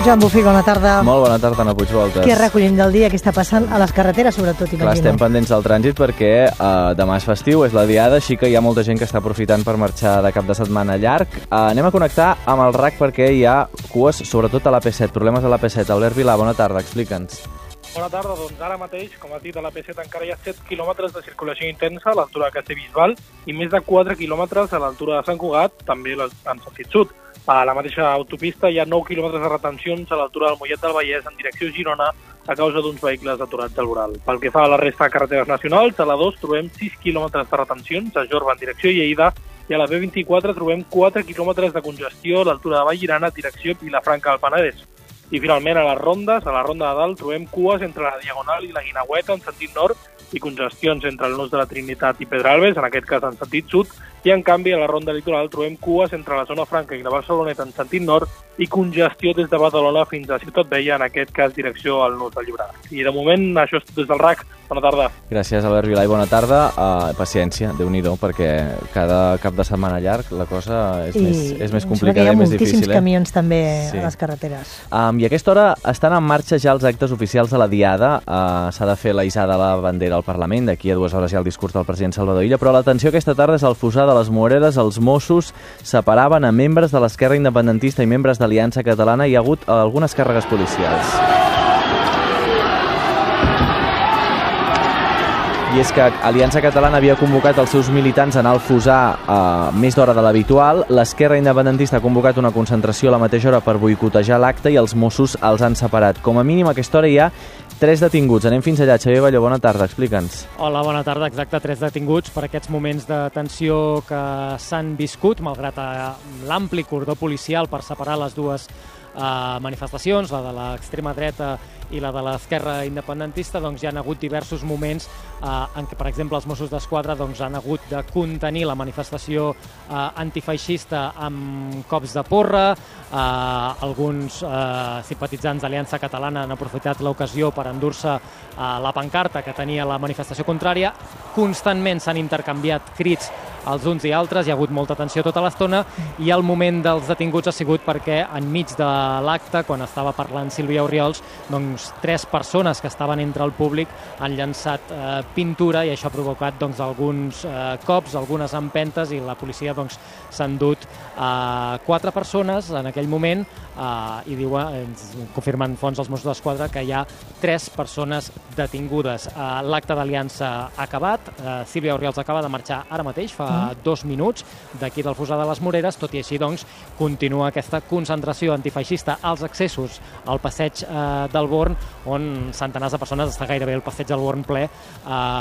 Joan Bufí, bona tarda. Molt bona tarda, Anna Puigvoltes. Què recollim del dia? Què està passant a les carreteres, sobretot, imagino? Clar, estem pendents del trànsit perquè demà és festiu, és la diada, així que hi ha molta gent que està aprofitant per marxar de cap de setmana llarg. Anem a connectar amb el RAC perquè hi ha cues, sobretot a l'AP7, problemes a l'AP7. Albert Vilà, bona tarda, explica'ns. Bona tarda, doncs ara mateix, com has dit, a l'AP7 encara hi ha 7 quilòmetres de circulació intensa a l'altura de Castellbisbal i més de 4 quilòmetres a l'altura de Sant Cugat, també en sentit sud. A la mateixa autopista hi ha 9 quilòmetres de retencions a l'altura del Mollet del Vallès en direcció Girona a causa d'uns vehicles aturats al voral. Pel que fa a la resta de carreteres nacionals, a la 2 trobem 6 quilòmetres de retencions a Jorba en direcció Lleida i a la B24 trobem 4 quilòmetres de congestió a l'altura de Vallirana direcció Vilafranca del Penedès. I finalment a les rondes, a la ronda de dalt, trobem cues entre la Diagonal i la Guineueta en sentit nord i congestions entre el Nus de la Trinitat i Pedralbes, en aquest cas en sentit sud, i en canvi a la ronda litoral trobem cues entre la zona franca i la Barceloneta en sentit nord i congestió des de Badalona fins a Ciutat Vella, en aquest cas direcció al Nus del Llobregat. I de moment això és tot des del RAC. Bona tarda. Gràcies, Albert Vilà, i bona tarda. Paciència, Déu-n'hi-do, perquè cada cap de setmana llarg la cosa és més complicada i més difícil. Hi ha moltíssims camions també a les carreteres. I a aquesta hora estan en marxa ja els actes oficials de la Diada. S'ha de fer la hissada de la bandera al Parlament, d'aquí a 2 hores hi ha el discurs del president Salvador Illa, però l'atenció aquesta tarda és al Fossar de les Moreres. Els Mossos separaven a membres de l'Esquerra Independentista i membres d'Aliança Catalana. Hi ha hagut algunes càrregues policials. I és que Aliança Catalana havia convocat els seus militants a anar al Fossar més d'hora de l'habitual. L'Esquerra Independentista ha convocat una concentració a la mateixa hora per boicotejar l'acte i els Mossos els han separat. Com a mínim a aquesta hora hi ha 3 detinguts. Anem fins allà. Xavier Balló, bona tarda, explica'ns. Hola, bona tarda. Exacte, 3 detinguts per aquests moments de tensió que s'han viscut, malgrat l'ampli cordó policial per separar les dues manifestacions, la de l'extrema dreta i la de l'esquerra independentista. Doncs hi ha hagut diversos moments en què, per exemple, els Mossos d'Esquadra han hagut de contenir la manifestació antifeixista amb cops de porra. Alguns simpatitzants d'Aliança Catalana han aprofitat l'ocasió per endur-se la pancarta que tenia la manifestació contrària. Constantment s'han intercanviat crits els uns i altres, hi ha hagut molta tensió tota l'estona i el moment dels detinguts ha sigut perquè enmig de l'acte, quan estava parlant Sílvia Orriols, doncs 3 persones que estaven entre el públic han llançat pintura i això ha provocat alguns cops, algunes empentes, i la policia s'ha endut 4 persones en aquell moment i ens confirmen fonts dels Mossos d'Esquadra que hi ha 3 persones detingudes. L'acte d'Aliança ha acabat, Sílvia Orriols acaba de marxar ara mateix, fa 2 minuts, d'aquí del Fossar de les Moreres. Tot i així, continua aquesta concentració antifeixista als accessos al passeig del Born, on centenars de persones, està gairebé el passeig del Born ple,